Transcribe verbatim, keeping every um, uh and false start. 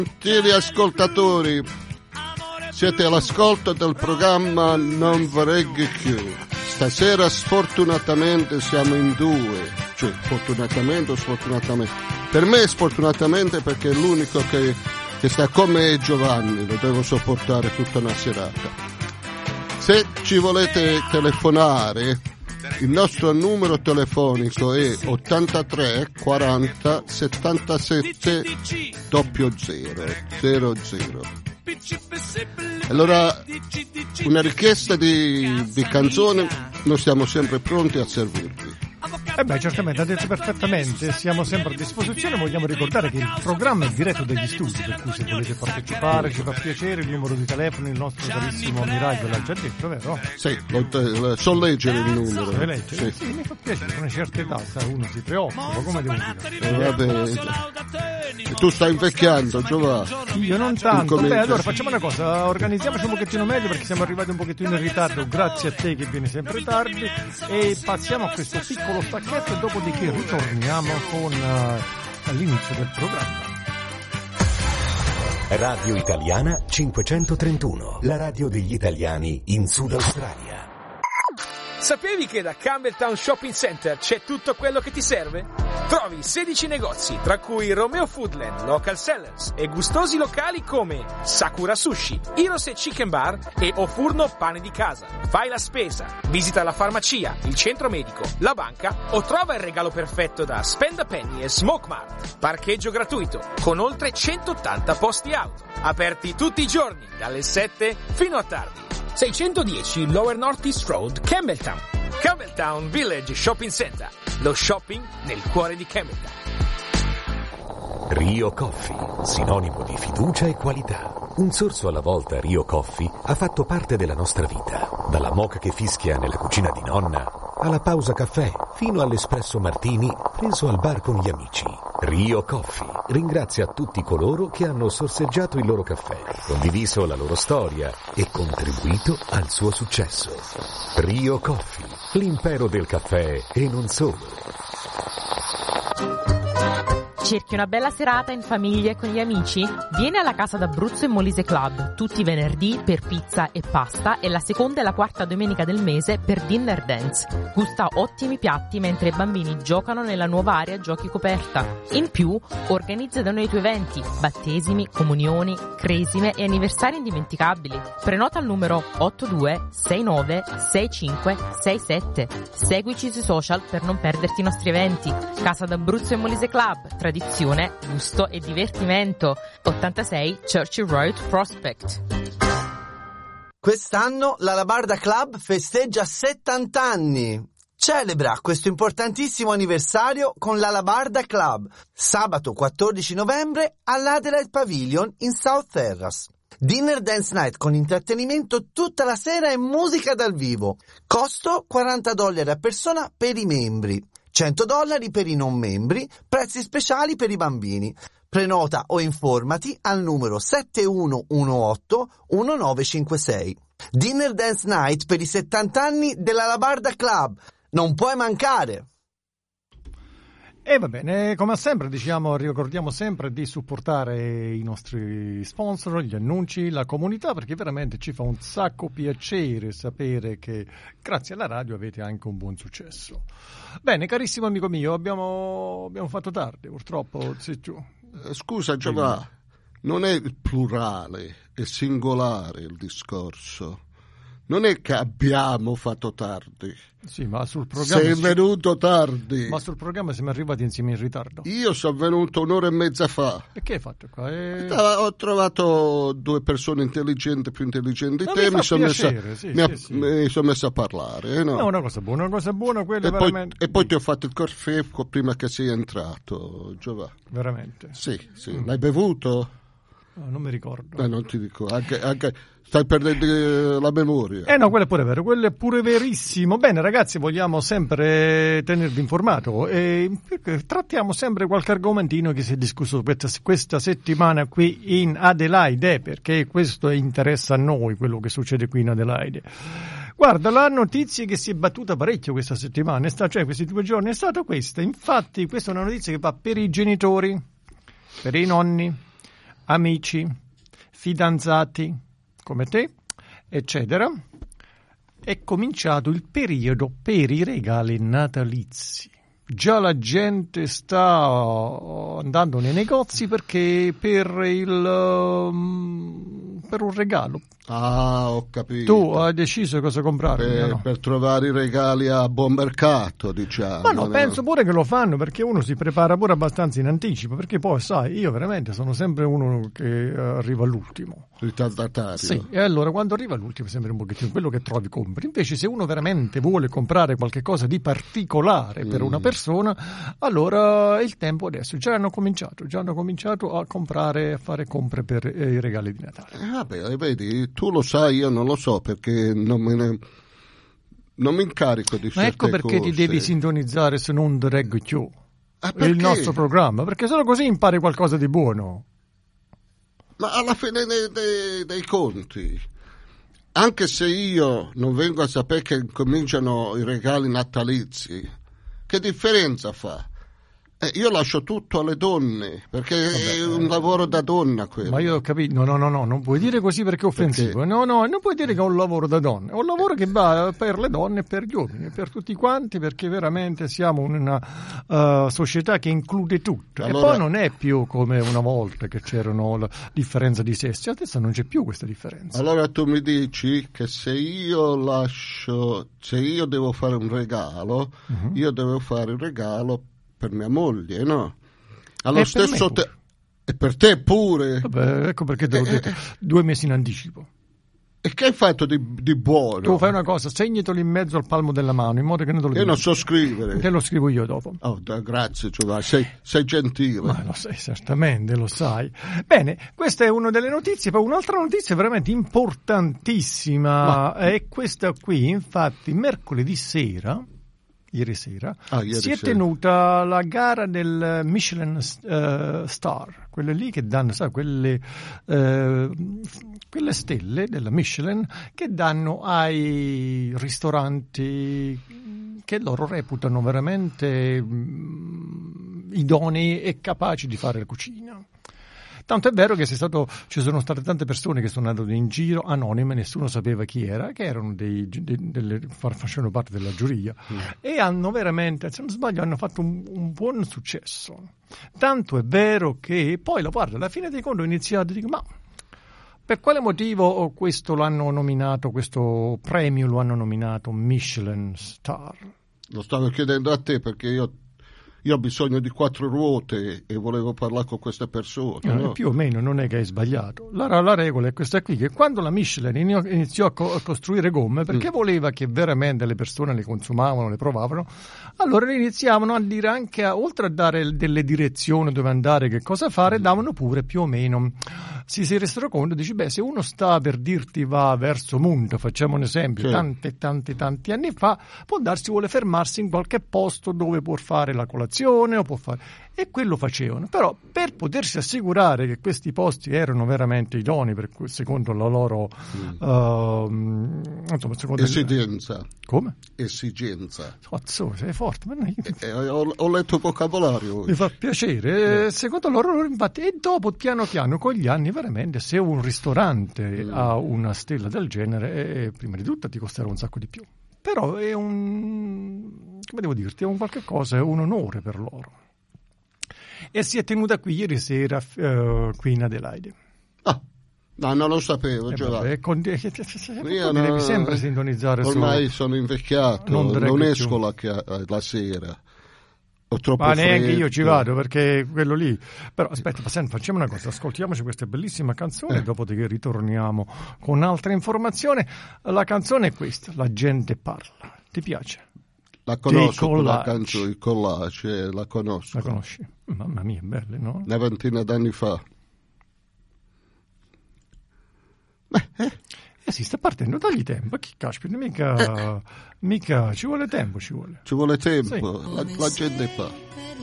Gentili ascoltatori, siete all'ascolto del programma Non Vorreghi Più. Stasera sfortunatamente siamo in due, cioè fortunatamente o sfortunatamente. Per me sfortunatamente perché è l'unico che, che sta con me è Giovanni, lo devo sopportare tutta una serata. Se ci volete telefonare, il nostro numero telefonico è ottantatré quaranta settantasette zero zero zero. Allora, una richiesta di, di canzone, noi siamo sempre pronti a servirvi. Eh beh, certamente, ha detto perfettamente, siamo sempre a disposizione. Vogliamo ricordare che il programma è diretto dagli studi, per cui se volete partecipare ci fa piacere, il numero di telefono, il nostro carissimo Miraggio l'ha già detto, vero? Sì, lo, so leggere il numero. So leggere? Sì. Sì, mi fa piacere, con una certa età uno si preoccupa, come devo dire? Eh, vabbè, tu stai invecchiando, Giovanni. Io non tanto. Beh, allora facciamo una cosa, organizziamoci un pochettino meglio perché siamo arrivati un pochettino in ritardo, grazie a te che vieni sempre tardi, e passiamo a questo piccolo stacchetto e dopodiché ritorniamo con uh, l'inizio del programma. Radio Italiana cinquecentotrentuno, la radio degli italiani in Sud Australia. Sapevi che da Campbelltown Shopping Center c'è tutto quello che ti serve? Trovi sedici negozi, tra cui Romeo Foodland, Local Sellers e gustosi locali come Sakura Sushi, Hirose Chicken Bar e Ofurno Pane di Casa. Fai la spesa, visita la farmacia, il centro medico, la banca o trova il regalo perfetto da Spend a Penny e Smoke Mart. Parcheggio gratuito, con oltre centottanta posti auto. Aperti tutti i giorni, dalle sette fino a tardi. seicentodieci Lower North East Road, Campbelltown. Campbelltown Village Shopping Center. Lo shopping nel cuore di Campbelltown. Rio Coffee, sinonimo di fiducia e qualità. Un sorso alla volta Rio Coffee ha fatto parte della nostra vita. Dalla moka che fischia nella cucina di nonna, alla pausa caffè, fino all'espresso martini preso al bar con gli amici. Rio Coffee ringrazia tutti coloro che hanno sorseggiato il loro caffè, condiviso la loro storia e contribuito al suo successo. Rio Coffee, l'impero del caffè e non solo. Cerchi una bella serata in famiglia e con gli amici? Vieni alla Casa d'Abruzzo e Molise Club, tutti i venerdì per pizza e pasta e la seconda e la quarta domenica del mese per dinner dance. Gusta ottimi piatti mentre i bambini giocano nella nuova area giochi coperta. In più, organizza da noi i tuoi eventi, battesimi, comunioni, cresime e anniversari indimenticabili. Prenota al numero otto due sei nove sei cinque sei sette. Seguici sui social per non perderti i nostri eventi. Casa d'Abruzzo e Molise Club, tradizione, gusto e divertimento. ottantasei Churchill Road, Prospect. Quest'anno la Labarda Club festeggia settanta anni. Celebra questo importantissimo anniversario con la Labarda Club, sabato quattordici novembre all'Adelaide Pavilion in South Terrace. Dinner Dance Night con intrattenimento tutta la sera e musica dal vivo. Costo quaranta dollari a persona per i membri, cento dollari per i non membri, prezzi speciali per i bambini. Prenota o informati al numero sette uno uno otto uno nove cinque sei. Dinner Dance Night per i settanta anni della Labarda Club. Non puoi mancare! E va bene, come sempre diciamo, ricordiamo sempre di supportare i nostri sponsor, gli annunci, la comunità, perché veramente ci fa un sacco piacere sapere che grazie alla radio avete anche un buon successo. Bene, carissimo amico mio, abbiamo, abbiamo fatto tardi, purtroppo. Se tu... Scusa Giovanni, non è il plurale, è singolare il discorso. Non è che abbiamo fatto tardi. Sì, ma sul programma... Sei venuto tardi. Ma sul programma siamo arrivati insieme in ritardo. Io sono venuto un'ora e mezza fa. E che hai fatto qua? E... Ho trovato due persone intelligenti, più intelligenti di te, mi, mi sono messa, sì, mi, sì, sì. mi sono messo a parlare. Eh, no? È una cosa buona, una cosa buona quella e veramente... Poi, e poi ti ho fatto il caffè prima che sei entrato, Giovanni. Veramente? Sì, sì. Mm. L'hai bevuto? No, non mi ricordo. Eh, non ti dico, anche, anche stai perdendo la memoria. Eh no, quello è pure vero, quello è pure verissimo. Bene ragazzi, vogliamo sempre tenervi informato e trattiamo sempre qualche argomentino che si è discusso questa, questa settimana qui in Adelaide, perché questo interessa a noi, quello che succede qui in Adelaide. Guarda, la notizia che si è battuta parecchio questa settimana, è sta, cioè questi due giorni, è stata questa. Infatti questa è una notizia che va per i genitori, per i nonni. amici, fidanzati come te, eccetera, è cominciato il periodo per i regali natalizi. Già la gente sta andando nei negozi perché per il um, per un regalo. Ah, ho capito. Tu hai deciso cosa comprare? Per, no? per trovare i regali a buon mercato, diciamo. Ma no, no, penso pure che lo fanno, perché uno si prepara pure abbastanza in anticipo, perché poi, sai, io veramente sono sempre uno che arriva all'ultimo. Ritardatario. Sì, e allora quando arriva all'ultimo sembra un pochettino quello che trovi compri. Invece se uno veramente vuole comprare qualche cosa di particolare per mm. una persona, allora è il tempo adesso. Già hanno cominciato, già hanno cominciato a comprare, a fare compre per eh, i regali di Natale. Ah, beh, vedi, tu lo sai, io non lo so, perché non me ne... non mi incarico di Ma certe ecco perché cose. ti devi sintonizzare su Non The Reg Show, ah, il nostro programma, perché solo così impari qualcosa di buono. Ma alla fine dei, dei, dei conti, anche se io non vengo a sapere che cominciano i regali natalizi, che differenza fa? Eh, io lascio tutto alle donne, perché Vabbè, è un lavoro da donna quello. Ma io ho capito, no, no, no, no, non puoi dire così perché è offensivo. Perché? No, no, non puoi dire che è un lavoro da donne, è un lavoro che va per le donne e per gli uomini, per tutti quanti, perché veramente siamo una uh, società che include tutto. Allora... E poi non è più come una volta che c'erano la differenza di sessi, adesso non c'è più questa differenza. Allora tu mi dici che se io lascio, se io devo fare un regalo, uh-huh. io devo fare un regalo per mia moglie, no? Allo stesso tempo. E per te pure. Vabbè, ecco perché te l'ho detto, eh, due mesi in anticipo. E che hai fatto di, di buono? Tu fai una cosa, segnatelo in mezzo al palmo della mano, in modo che non te lo Io non so scrivere. Te lo scrivo io dopo. Oh, da, grazie Giovanni, sei, sei gentile. Ma lo sai, certamente, lo sai. Bene, questa è una delle notizie, poi un'altra notizia veramente importantissima. Ma... è questa qui, infatti, mercoledì sera... Ieri sera ah, ieri si è sera. tenuta la gara del Michelin uh, Star, quelle lì che danno, sai, quelle, uh, quelle stelle della Michelin che danno ai ristoranti che loro reputano veramente um, idonei e capaci di fare la cucina. Tanto è vero che c'è stato, ci sono state tante persone che sono andate in giro anonime, nessuno sapeva chi era, che erano dei, dei delle, facevano parte della giuria mm. e hanno veramente, se non sbaglio, hanno fatto un, un buon successo. Tanto è vero che poi, lo guardo, alla fine dei conti ho iniziato a dire, ma per quale motivo questo l'hanno nominato, questo premio lo hanno nominato Michelin Star? Lo stavo chiedendo a te perché io... Io ho bisogno di quattro ruote e volevo parlare con queste persone. No, no? Più o meno non è che hai sbagliato. La, la regola è questa qui, che quando la Michelin iniziò a, co- a costruire gomme, perché mm. voleva che veramente le persone le consumavano, le provavano, allora iniziavano a dire anche, a, oltre a dare delle direzioni dove andare, che cosa fare, mm. davano pure più o meno. Si si resero conto, dici, beh, se uno sta per dirti va verso Munto, facciamo un esempio, sì. tanti, tanti, tanti anni fa, può darsi vuole fermarsi in qualche posto dove può fare la colazione, o può fare, e quello facevano. Però per potersi assicurare che questi posti erano veramente idonei per, secondo la loro mm. uh, insomma, secondo esigenza il... come? esigenza Cazzo, sei forte, ma non... eh, ho, ho letto il vocabolario, mi fa piacere, eh. secondo loro infatti, e dopo piano piano con gli anni veramente se un ristorante mm. ha una stella del genere eh, prima di tutto ti costerà un sacco di più. Però è un, come devo dirti, è un qualche cosa, è un onore per loro. E si è tenuta qui ieri sera uh, qui in Adelaide. Ah, no, non lo sapevo, Giovanni. Con... Io no, devi sempre sintonizzare ormai su... Ormai sono invecchiato, non, non esco la, la sera. Ho troppo Ma neanche freddo. Io ci vado perché quello lì. Però aspetta, facciamo una cosa, ascoltiamoci questa bellissima canzone, eh. dopodiché ritorniamo con altre informazioni. La canzone è questa, La gente parla. Ti piace? La conosco, la canzone, il collage, la conosco. La conosci? Mamma mia, belle, no? Una ventina d'anni fa. Beh, eh. Eh sì, sta partendo, dagli tempo, chi caspita, mica, eh. mica, ci vuole tempo, ci vuole. Ci vuole tempo, sì. la, la gente parla.